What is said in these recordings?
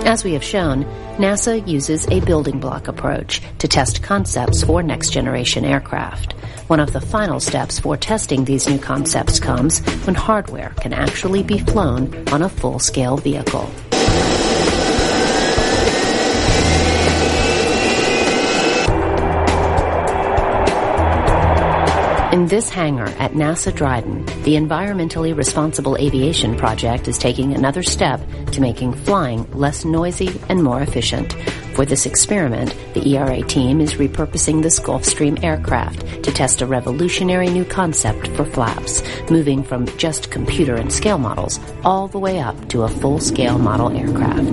As we have shown, NASA uses a building block approach to test concepts for next-generation aircraft. One of the final steps for testing these new concepts comes when hardware can actually be flown on a full-scale vehicle. In this hangar at NASA Dryden, the Environmentally Responsible Aviation Project is taking another step to making flying less noisy and more efficient. For this experiment, the ERA team is repurposing this Gulfstream aircraft to test a revolutionary new concept for flaps, moving from just computer and scale models all the way up to a full-scale model aircraft.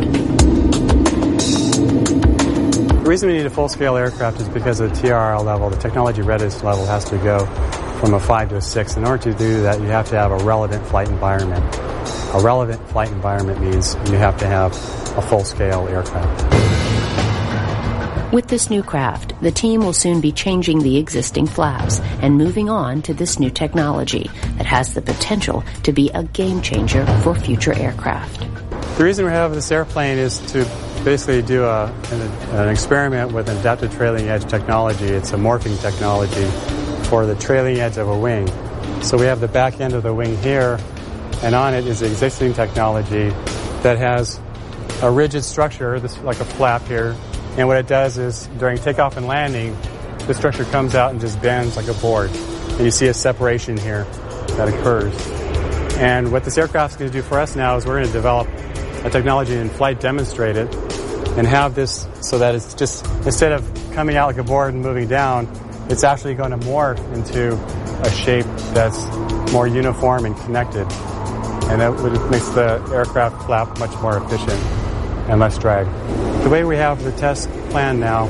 The reason we need a full-scale aircraft is because of the TRL level, the technology readiness level has to go from a 5 to a 6. In order to do that, you have to have a relevant flight environment. A relevant flight environment means you have to have a full-scale aircraft. With this new craft, the team will soon be changing the existing flaps and moving on to this new technology that has the potential to be a game changer for future aircraft. The reason we have this airplane is to basically do an experiment with an adaptive trailing edge technology. It's a morphing technology for the trailing edge of a wing. So we have the back end of the wing here, and on it is existing technology that has a rigid structure, this like a flap here. And what it does is during takeoff and landing, the structure comes out and just bends like a board. And you see a separation here that occurs. And what this aircraft is going to do for us now is we're going to develop a technology in flight, demonstrate it, and have this so that it's just, instead of coming out like a board and moving down, it's actually going to morph into a shape that's more uniform and connected. And that makes the aircraft flap much more efficient and less drag. The way we have the test plan now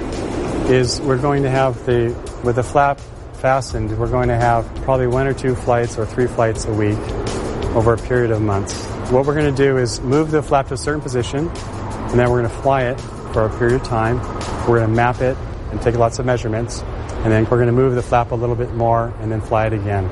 is we're going to have with the flap fastened, we're going to have probably 1 or 2 flights or 3 flights a week over a period of months. What we're going to do is move the flap to a certain position, and then we're going to fly it for a period of time. We're going to map it and take lots of measurements, and then we're going to move the flap a little bit more and then fly it again.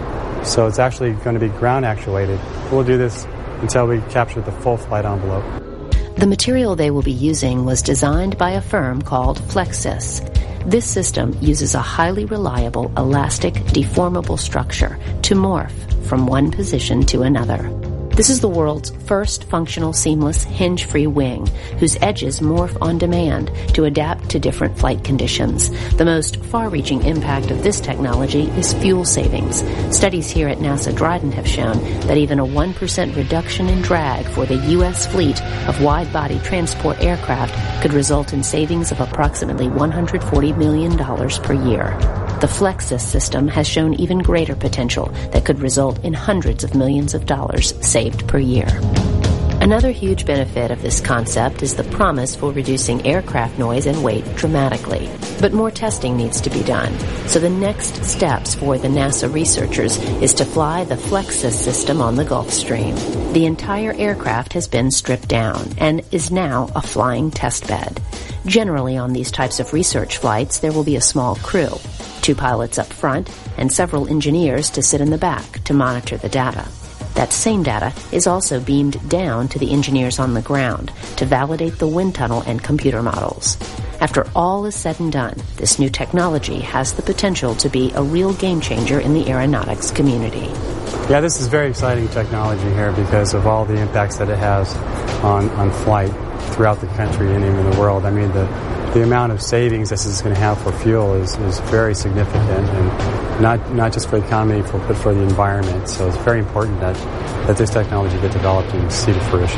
So it's actually going to be ground actuated. We'll do this until we capture the full flight envelope. The material they will be using was designed by a firm called Flexsys. This system uses a highly reliable, elastic, deformable structure to morph from one position to another. This is the world's first functional, seamless, hinge-free wing, whose edges morph on demand to adapt to different flight conditions. The most far-reaching impact of this technology is fuel savings. Studies here at NASA Dryden have shown that even a 1% reduction in drag for the U.S. fleet of wide-body transport aircraft could result in savings of approximately $140 million per year. The Flexsys system has shown even greater potential that could result in hundreds of millions of dollars saved per year. Another huge benefit of this concept is the promise for reducing aircraft noise and weight dramatically. But more testing needs to be done. So the next steps for the NASA researchers is to fly the Flexsys system on the Gulfstream. The entire aircraft has been stripped down and is now a flying test bed. Generally on these types of research flights, there will be a small crew, 2 pilots up front and several engineers to sit in the back to monitor the data. That same data is also beamed down to the engineers on the ground to validate the wind tunnel and computer models. After all is said and done, this new technology has the potential to be a real game changer in the aeronautics community. Yeah, this is very exciting technology here because of all the impacts that it has on flight throughout the country and even the world. I mean, the amount of savings this is going to have for fuel is very significant, and not just for the economy, but for the environment. So it's very important that this technology get developed and see to fruition.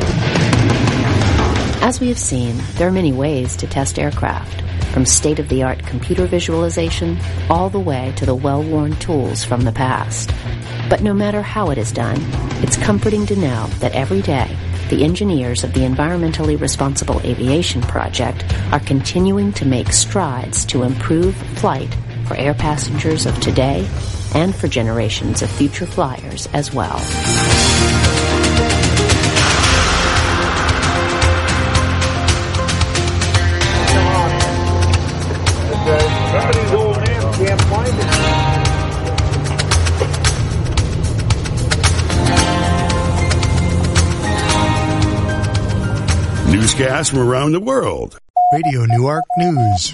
As we have seen, there are many ways to test aircraft, from state-of-the-art computer visualization all the way to the well-worn tools from the past. But no matter how it is done, it's comforting to know that every day the engineers of the Environmentally Responsible Aviation Project are continuing to make strides to improve flight for air passengers of today and for generations of future flyers as well. Somebody's going in, can't find it. Newscasts from around the world. Radio Newark News.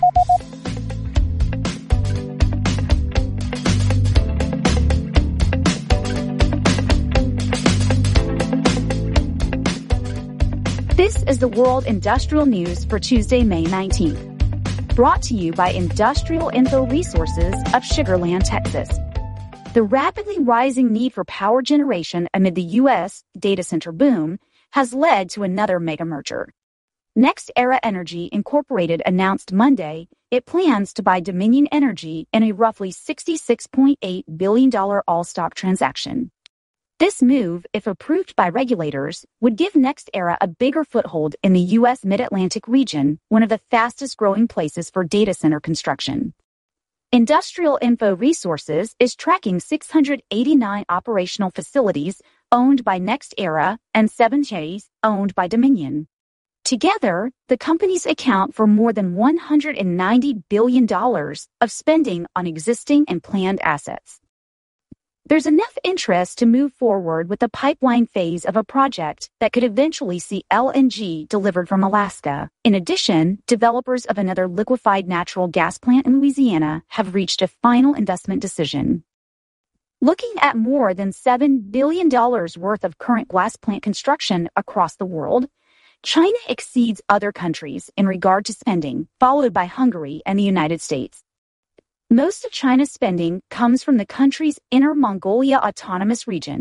This is the World Industrial News for Tuesday, May 19th. Brought to you by Industrial Info Resources of Sugar Land, Texas. The rapidly rising need for power generation amid the U.S. data center boom has led to another mega merger. NextEra Energy Incorporated announced Monday it plans to buy Dominion Energy in a roughly $66.8 billion all-stock transaction. This move, if approved by regulators, would give NextEra a bigger foothold in the U.S. Mid-Atlantic region, one of the fastest-growing places for data center construction. Industrial Info Resources is tracking 689 operational facilities owned by NextEra and 7 Chase owned by Dominion. Together, the companies account for more than $190 billion of spending on existing and planned assets. There's enough interest to move forward with the pipeline phase of a project that could eventually see LNG delivered from Alaska. In addition, developers of another liquefied natural gas plant in Louisiana have reached a final investment decision. Looking at more than $7 billion worth of current glass plant construction across the world, China exceeds other countries in regard to spending, followed by Hungary and the United States. Most of China's spending comes from the country's Inner Mongolia Autonomous Region,